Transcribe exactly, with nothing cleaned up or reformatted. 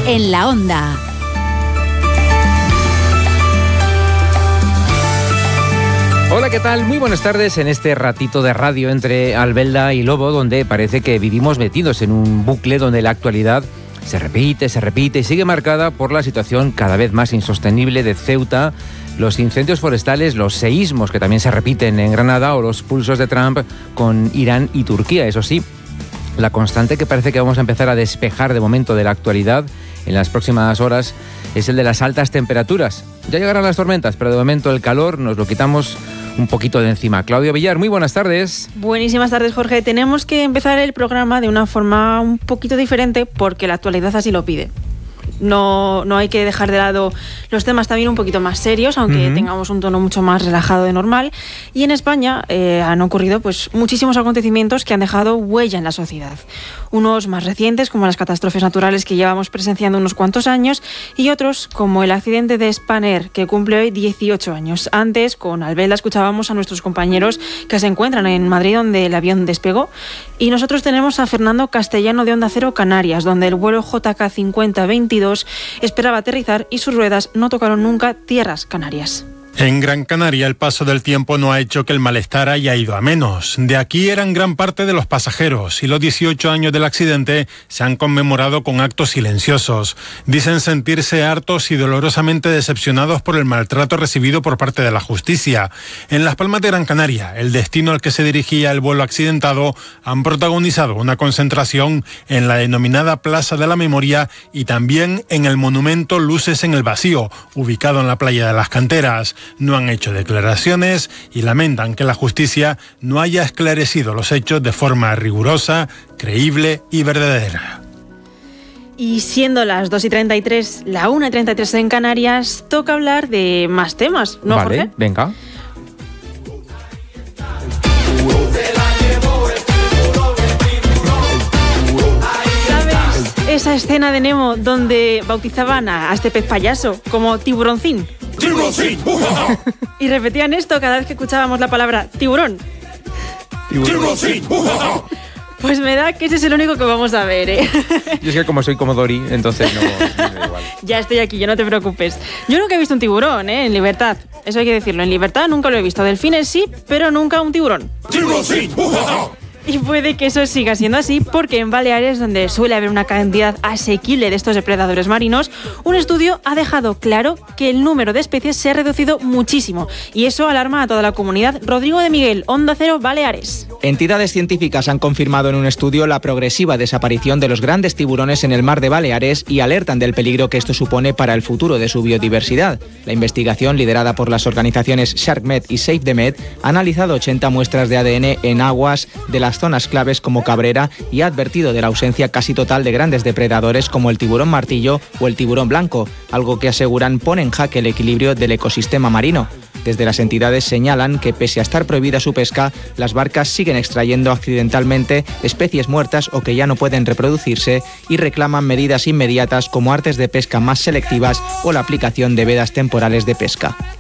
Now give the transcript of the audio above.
en la Onda. Hola, ¿qué tal? Muy buenas tardes en este ratito de radio entre Albelda y Lobo, donde parece que vivimos metidos en un bucle donde la actualidad se repite, se repite y sigue marcada por la situación cada vez más insostenible de Ceuta, los incendios forestales, los seísmos que también se repiten en Granada o los pulsos de Trump con Irán y Turquía. Eso sí, la constante que parece que vamos a empezar a despejar de momento de la actualidad en las próximas horas es el de las altas temperaturas. Ya llegarán las tormentas, pero de momento el calor nos lo quitamos un poquito de encima. Claudia Villar, muy buenas tardes. Buenísimas tardes, Jorge. Tenemos que empezar el programa de una forma un poquito diferente porque la actualidad así lo pide. No, no hay que dejar de lado los temas también un poquito más serios, aunque uh-huh. tengamos un tono mucho más relajado de normal. Y en España eh, han ocurrido pues, muchísimos acontecimientos que han dejado huella en la sociedad. Unos más recientes, como las catástrofes naturales que llevamos presenciando unos cuantos años, y otros, como el accidente de Spanair, que cumple hoy dieciocho años. Antes, con Albelda, escuchábamos a nuestros compañeros que se encuentran en Madrid, donde el avión despegó. Y nosotros tenemos a Fernando Castellano de Onda Cero Canarias, donde el vuelo J K cincuenta veintidós esperaba aterrizar y sus ruedas no tocaron nunca tierras canarias. En Gran Canaria el paso del tiempo no ha hecho que el malestar haya ido a menos. De aquí eran gran parte de los pasajeros y los dieciocho años del accidente se han conmemorado con actos silenciosos. Dicen sentirse hartos y dolorosamente decepcionados por el maltrato recibido por parte de la justicia. En Las Palmas de Gran Canaria, el destino al que se dirigía el vuelo accidentado, han protagonizado una concentración en la denominada Plaza de la Memoria y también en el monumento Luces en el Vacío, ubicado en la playa de las Canteras. No han hecho declaraciones y lamentan que la justicia no haya esclarecido los hechos de forma rigurosa, creíble y verdadera. Y siendo las dos y treinta y tres, la una y treinta y tres en Canarias, toca hablar de más temas, ¿no, vale, Jorge? Venga. ¿Sabes esa escena de Nemo donde bautizaban a este pez payaso como tiburoncín? ¡Tiburoncín! Y repetían esto cada vez que escuchábamos la palabra tiburón. ¡Tiburoncín! Pues me da que ese es el único que vamos a ver, ¿eh? Yo es que como soy como Dory, entonces no, no me da igual. Ya estoy aquí, yo no te preocupes. Yo nunca he visto un tiburón, ¿eh? En libertad. Eso hay que decirlo. En libertad nunca lo he visto. Delfines sí, pero nunca un tiburón. ¡Tiburoncín! Y puede que eso siga siendo así porque en Baleares, donde suele haber una cantidad asequible de estos depredadores marinos, un estudio ha dejado claro que el número de especies se ha reducido muchísimo. Y eso alarma a toda la comunidad. Rodrigo de Miguel, Onda Cero, Baleares. Entidades científicas han confirmado en un estudio la progresiva desaparición de los grandes tiburones en el mar de Baleares y alertan del peligro que esto supone para el futuro de su biodiversidad. La investigación, liderada por las organizaciones SharkMed y Save the Med, ha analizado ochenta muestras de A D N en aguas de las zonas claves como Cabrera y ha advertido de la ausencia casi total de grandes depredadores como el tiburón martillo o el tiburón blanco, algo que aseguran pone en jaque el equilibrio del ecosistema marino. Desde las entidades señalan que pese a estar prohibida su pesca, las barcas siguen extrayendo accidentalmente especies muertas o que ya no pueden reproducirse y reclaman medidas inmediatas como artes de pesca más selectivas o la aplicación de vedas temporales de pesca.